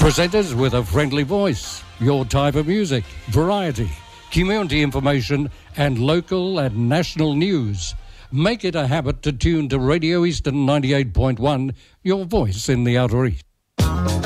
Presenters with a friendly voice, your type of music, variety, community information and local and national news. Make it a habit to tune to Radio Eastern 98.1, your voice in the Outer East.